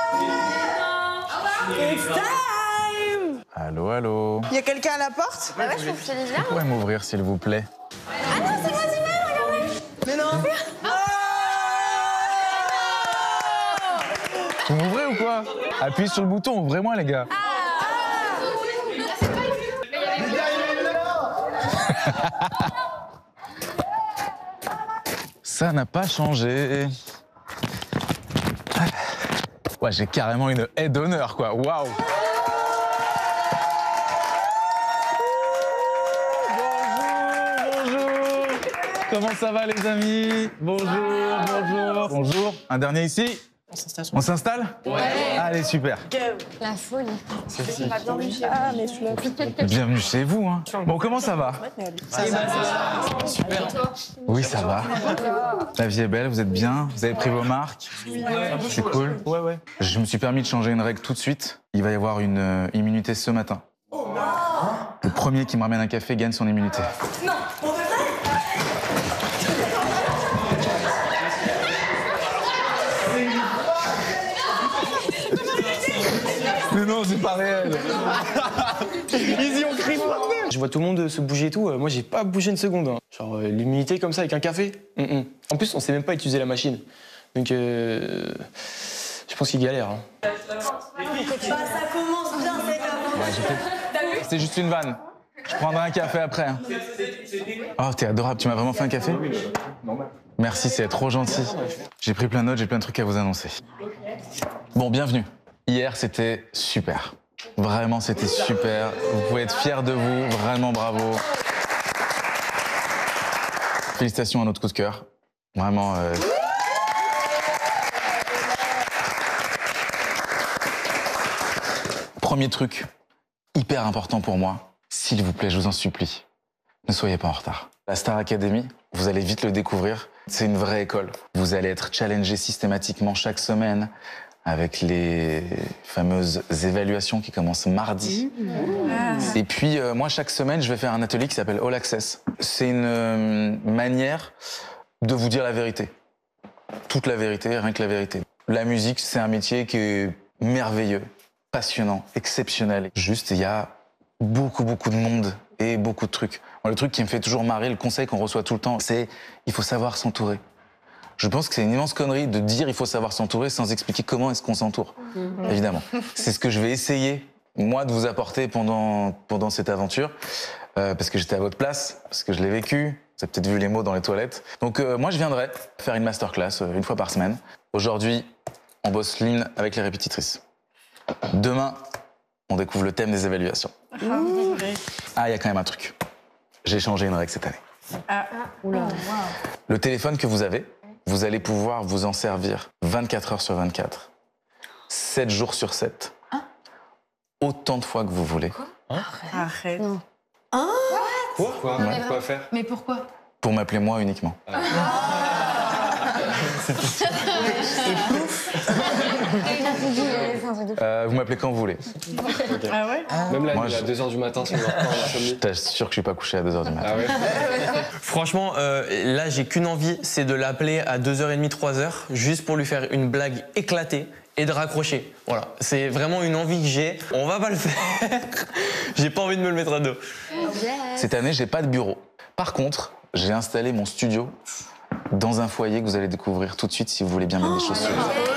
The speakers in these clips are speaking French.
It's time. Allô, allô. Y a quelqu'un à la porte? Bah ouais, je trouve que je te dis bien. Vous pouvez m'ouvrir, s'il vous plaît? Ah non, c'est moi, regardez. Mais non. Vous m'ouvrez ou quoi? Appuyez sur le bouton, ouvrez-moi, les gars. Ça n'a pas changé. Ouais, j'ai carrément une haie d'honneur, quoi. Waouh! Bonjour! Comment ça va, les amis? Bonjour! Bonjour! Un dernier ici? On s'installe? Ouais! Allez, super! La folie. Ah, mais je suis là. Bienvenue chez vous, hein. Bon, comment ça va? Super. Oui, ça va. La vie est belle, vous êtes bien, vous avez pris vos marques. C'est cool. Ouais. Je me suis permis de changer une règle tout de suite. Il va y avoir une immunité ce matin. Le premier qui me ramène un café gagne son immunité. Non, on veut vrai? Mais non, c'est pas réel. Ils y ont crié. Je vois tout le monde se bouger et tout. Moi, j'ai pas bougé une seconde. Hein. Genre, l'immunité comme ça avec un café. En plus, on sait même pas utiliser la machine. Donc, je pense qu'il galère. Hein. Bah, ça commence bien cette aventure. C'était juste une vanne. Je prendrai un café après. Hein. Oh, t'es adorable. Tu m'as vraiment fait un café? Merci, c'est trop gentil. J'ai pris plein de notes, j'ai plein de trucs à vous annoncer. Bon, bienvenue. Hier, c'était super. Vraiment, c'était super. Vous pouvez être fiers de vous. Vraiment, bravo. Félicitations à notre coup de cœur. Vraiment. Premier truc, hyper important pour moi. S'il vous plaît, je vous en supplie, ne soyez pas en retard. La Star Academy, vous allez vite le découvrir. C'est une vraie école. Vous allez être challengé systématiquement chaque semaine avec les fameuses évaluations qui commencent mardi. Et puis, moi, chaque semaine, je vais faire un atelier qui s'appelle All Access. C'est une manière de vous dire la vérité. Toute la vérité, rien que la vérité. La musique, c'est un métier qui est merveilleux, passionnant, exceptionnel. Juste, il y a beaucoup de monde et beaucoup de trucs. Moi, le truc qui me fait toujours marrer, le conseil qu'on reçoit tout le temps, c'est il faut savoir s'entourer. Je pense que c'est une immense connerie de dire il faut savoir s'entourer sans expliquer comment est-ce qu'on s'entoure. Évidemment. C'est ce que je vais essayer, moi, de vous apporter pendant cette aventure. Parce que j'étais à votre place, parce que je l'ai vécu. Vous avez peut-être vu les mots dans les toilettes. Donc moi, je viendrai faire une masterclass une fois par semaine. Aujourd'hui, on bosse l'hymne avec les répétitrices. Demain, on découvre le thème des évaluations. Ah, il y a quand même un truc. J'ai changé une règle cette année. Le téléphone que vous avez, vous allez pouvoir vous en servir 24 heures sur 24, 7 jours sur 7, autant de fois que vous voulez. Arrête. Non. Quoi faire? Mais pourquoi? Pour m'appeler moi uniquement. Vous m'appelez quand vous voulez. Ah ouais? Même là, Moi, à 2h du matin, si on va Je t'assure que je suis pas couché à 2h du matin. Ah ouais? Franchement, là, j'ai qu'une envie, c'est de l'appeler à 2h30, 3h, juste pour lui faire une blague éclatée et de raccrocher. Voilà, c'est vraiment une envie que j'ai. On va pas le faire. J'ai pas envie de me le mettre à dos. Cette année, j'ai pas de bureau. Par contre, j'ai installé mon studio dans un foyer que vous allez découvrir tout de suite si vous voulez bien mettre des choses sur.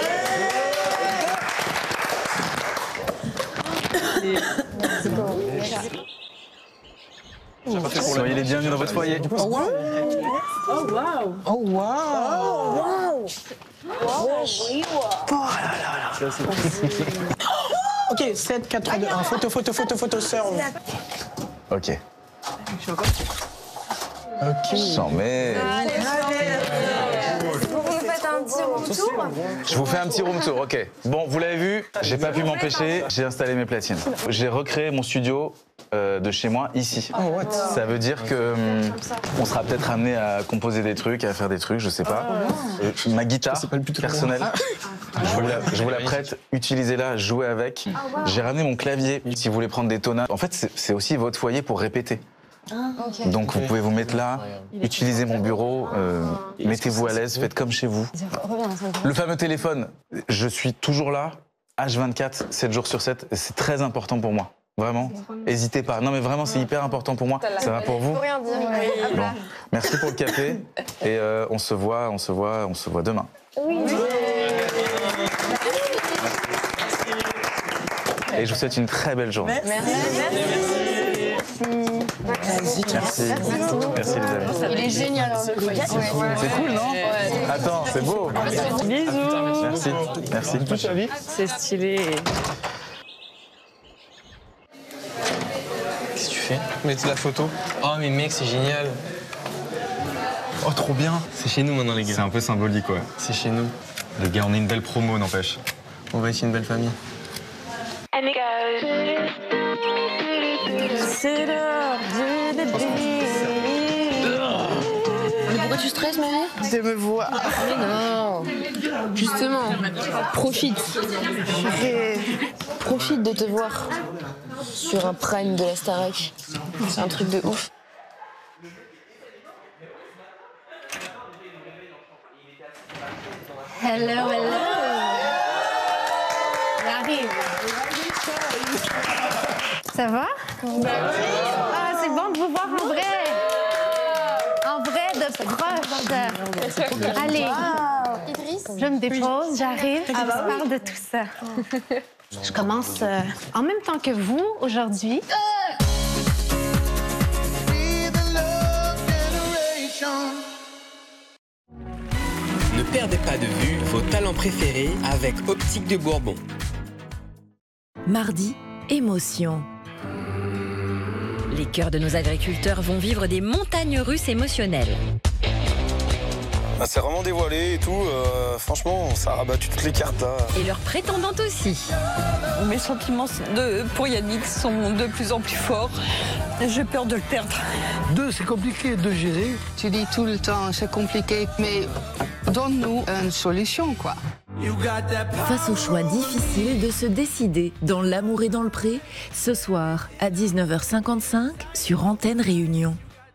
Soyez les bienvenus dans votre foyer. Oh wow! Oh wow! Oh wow! Oh là là là! Ok, 7, 4, 3, 2, 1. Photo, serve. Ok. J'en mets. Vous me faites un petit retour. Je vous fais un petit room tour, ok. Bon, vous l'avez vu, j'ai pas pu m'empêcher, j'ai installé mes platines. J'ai recréé mon studio de chez moi ici. Ça veut dire que on sera peut-être amené à composer des trucs, à faire des trucs, je sais pas. Ma guitare personnelle, je vous la prête, utilisez-la, jouez avec. J'ai ramené mon clavier si vous voulez prendre des tonnes. En fait, c'est aussi votre foyer pour répéter. Donc vous pouvez vous mettre là, utilisez mon bureau, mettez-vous à l'aise, faites comme chez vous. Le fameux téléphone, je suis toujours là, H24, 7 jours sur 7. C'est très important pour moi. Vraiment. N'hésitez pas. Non, mais vraiment, c'est hyper important pour moi. Ça va pour vous? Faut rien dire. Bon. Merci pour le café. Et on se voit demain. Oui. Et je vous souhaite une très belle journée. Merci. Merci. Merci les amis. Il est génial. C'est cool, non? Attends, c'est beau. Bisous. Merci. Merci. C'est stylé. Qu'est-ce que tu fais? Mettre la photo. Oh mais mec, c'est génial. Oh, trop bien. C'est chez nous maintenant les gars. C'est un peu symbolique, ouais. C'est chez nous. Les gars, on est une belle promo, n'empêche. On va être une belle famille. C'est l'heure du début. Mais pourquoi tu stresses, maman? De me voir. Mais non. Justement, profite. Profite de te voir sur un prime de la Starac. C'est un truc de ouf. Hello, hello. J'arrive. Ça va? Ah, c'est bon de vous voir en vrai. En vrai, de proche. Allez, je me dépose, j'arrive, je vous parle de tout ça. Je commence en même temps que vous aujourd'hui. Ne perdez pas de vue vos talents préférés avec Optique de Bourbon. Mardi, émotion. Les cœurs de nos agriculteurs vont vivre des montagnes russes émotionnelles. Ah, c'est vraiment dévoilé et tout. Franchement, ça a rabattu toutes les cartes. Hein. Et leurs prétendantes aussi. Mes sentiments pour Yannick sont de plus en plus forts. J'ai peur de le perdre. C'est compliqué de gérer. Tu dis tout le temps, c'est compliqué, mais donne-nous une solution, quoi. Face au choix difficile de se décider dans L'amour et dans le pré, ce soir à 19h55 sur Antenne Réunion.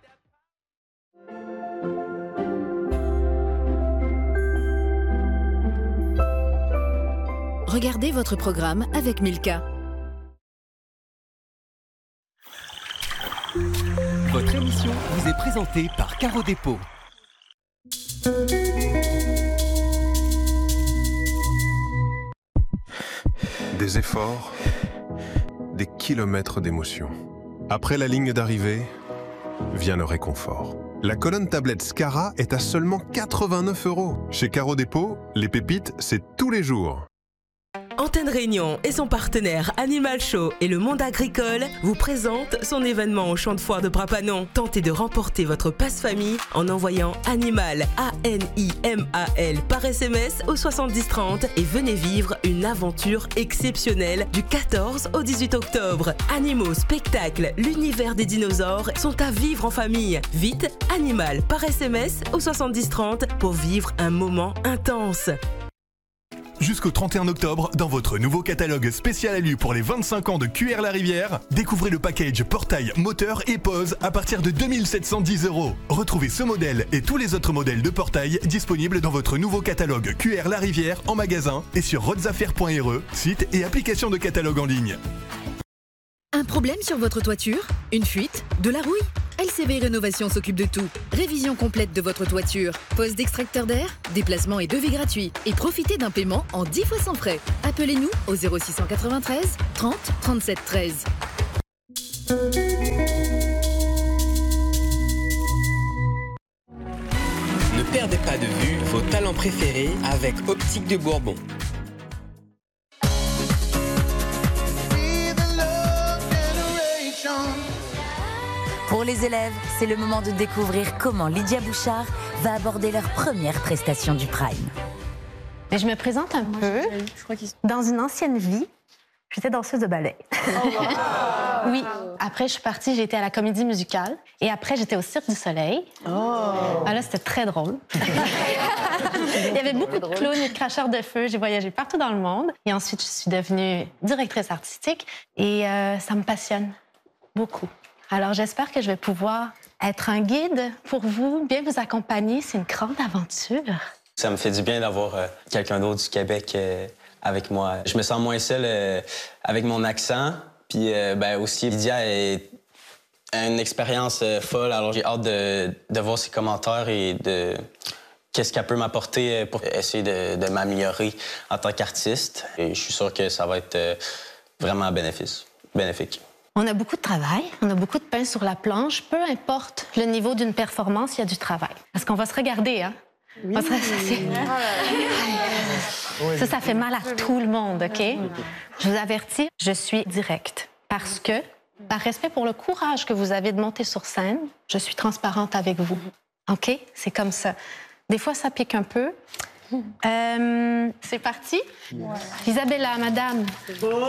Regardez votre programme avec Milka. Votre émission vous est présentée par Caro Dépôt. Des efforts, des kilomètres d'émotion. Après la ligne d'arrivée, vient le réconfort. La colonne tablette Scara est à seulement 89 €. Chez Caro Dépôt, les pépites, c'est tous les jours. Antenne Réunion et son partenaire Animal Show et le monde agricole vous présentent son événement au champ de foire de Brapanon. Tentez de remporter votre passe-famille en envoyant Animal, A-N-I-M-A-L, par SMS au 7030 et venez vivre une aventure exceptionnelle du 14 au 18 octobre. Animaux, spectacles, l'univers des dinosaures sont à vivre en famille. Vite, Animal par SMS au 7030 pour vivre un moment intense. Jusqu'au 31 octobre, dans votre nouveau catalogue spécial alu pour les 25 ans de QR La Rivière, découvrez le package portail, moteur et pose à partir de 2710 €. Retrouvez ce modèle et tous les autres modèles de portail disponibles dans votre nouveau catalogue QR La Rivière en magasin et sur rodsaffaires.re, site et application de catalogue en ligne. Un problème sur votre toiture? Une fuite? De la rouille? LCV Rénovation s'occupe de tout. Révision complète de votre toiture, pose d'extracteur d'air, déplacement et devis gratuit. Et profitez d'un paiement en 10 fois sans frais. Appelez-nous au 0693 30 37 13. Ne perdez pas de vue vos talents préférés avec Optique de Bourbon. Pour les élèves, c'est le moment de découvrir comment Lydia Bouchard va aborder leur première prestation du Prime. Mais je me présente un peu. Dans une ancienne vie, j'étais danseuse de ballet. Oui. Après, je suis partie, j'ai été à la Comédie Musicale. Et après, j'étais au Cirque du Soleil. Ah, là, c'était très drôle. Il y avait beaucoup de clowns et de cracheurs de feu. J'ai voyagé partout dans le monde. Et ensuite, je suis devenue directrice artistique. Et ça me passionne beaucoup. Alors, j'espère que je vais pouvoir être un guide pour vous, bien vous accompagner. C'est une grande aventure. Ça me fait du bien d'avoir quelqu'un d'autre du Québec avec moi. Je me sens moins seul avec mon accent. Puis aussi, Lydia est une expérience folle. Alors j'ai hâte de voir ses commentaires et de qu'est-ce qu'elle peut m'apporter pour essayer de m'améliorer en tant qu'artiste. Et je suis sûr que ça va être vraiment bénéfique. On a beaucoup de travail, on a beaucoup de pain sur la planche. Peu importe le niveau d'une performance, il y a du travail. Parce qu'on va se regarder, hein? Oui. Ça fait mal à tout le monde, OK? Je vous avertis, je suis directe. Parce que, par respect pour le courage que vous avez de monter sur scène, je suis transparente avec vous. OK? C'est comme ça. Des fois, ça pique un peu. C'est parti? Ouais. Isabella, madame. Oh!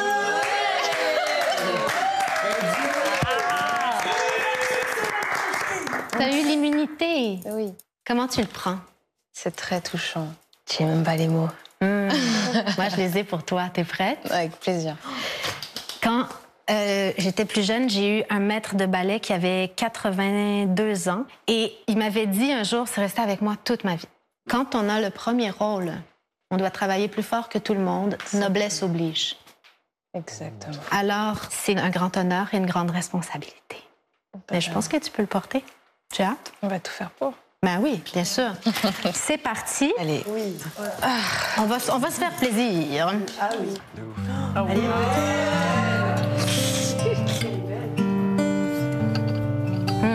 T'as eu l'immunité. Oui. Comment tu le prends? C'est très touchant. J'ai même pas les mots. Moi, je les ai pour toi. T'es prête? Avec plaisir. Quand j'étais plus jeune, j'ai eu un maître de ballet qui avait 82 ans. Et il m'avait dit un jour, c'est resté avec moi toute ma vie. Quand on a le premier rôle, on doit travailler plus fort que tout le monde. Noblesse oblige. Exactement. Alors, c'est un grand honneur et une grande responsabilité. Mais je pense que tu peux le porter. Tu as hâte? On va tout faire pour. Ben oui, bien sûr. C'est parti. Allez. Oui. On va se faire plaisir. Ah oui. Allez.